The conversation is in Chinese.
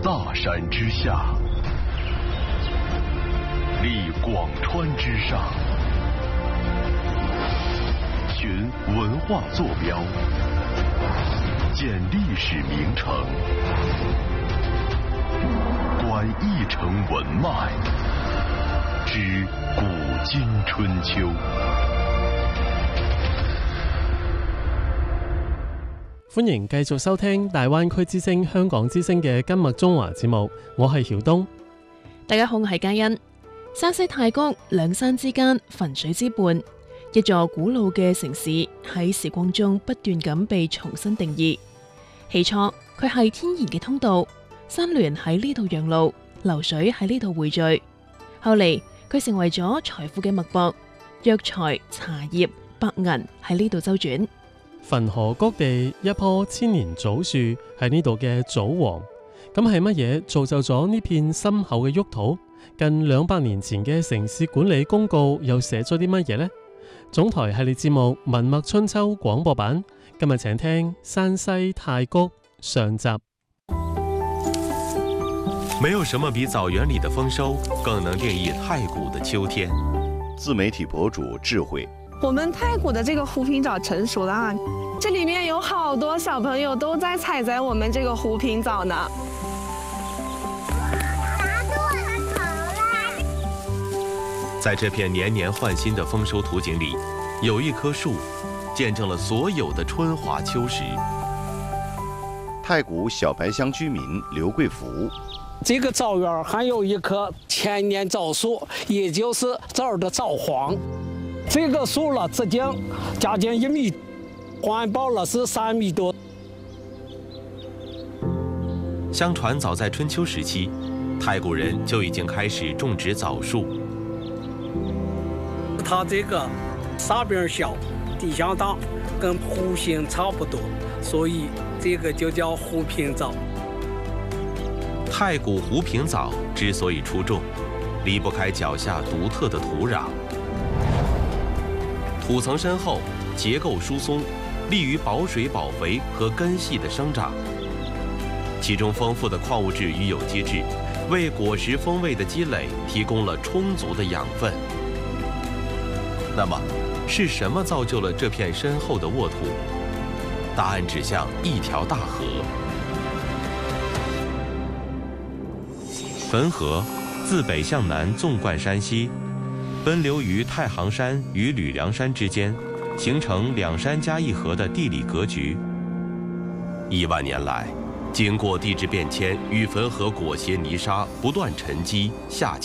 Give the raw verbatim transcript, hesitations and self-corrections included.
大山之下，立广川之上，寻文化坐标，建历史名城，观一城文脉，知古今春秋。 歡迎繼續收聽大灣區之聲香港之聲嘅今日中華節目，我係曉東。 大家好，我係嘉欣。山西太谷兩山之間，汾水之畔，一座古老嘅城市喺時光中不斷咁被重新定義。起初佢係天然嘅通道，山巒喺呢度養路，流水喺呢度匯聚。後嚟佢成為咗財富嘅脈搏，藥材、茶葉、白銀喺呢度周轉。 汾河谷地一棵千年棗樹係呢度嘅棗王，咁係乜嘢造就咗呢片深厚嘅沃土？近兩百年前嘅城市管理公告又寫咗啲乜嘢呢？總台系列節目《文脈春秋》廣播版，今日請聽山西太谷上集。 沒有什麼比草原裏的豐收更能定義太谷的秋天。 自媒體博主智慧， 我們太谷的這個湖萍棗成熟了啊，這裡面有好多小朋友都在採摘我們這個湖萍棗呢。 在這片年年換新的豐收圖景裡，有一棵樹見證了所有的春華秋實。 太谷小白鄉居民劉貴福， 這個棗園還有一棵千年棗樹，也就是這兒的棗皇。這個樹了直徑將近一米，環抱了是三米多。 相傳早在春秋時期，太谷人就已經開始種植棗樹。 它這個沙柄小，地向大，跟湖心差不多，所以這個就叫湖萍棗。 太谷湖萍棗之所以出眾，離不開腳下獨特的土壤。土層深厚，結構疏鬆，利於保水保肥和根系的生長。其中豐富的礦物質與有機質，為果實風味的積累提供了充足的養分。那麼，是什麼造就了這片深厚的沃土？答案指向一條大河。汾河自北向南縱貫山西，奔流於太行山與呂梁山之間，形成兩山加一河的地理格局。億萬年來，經過地質變遷與汾河裹挾泥沙不斷沉積下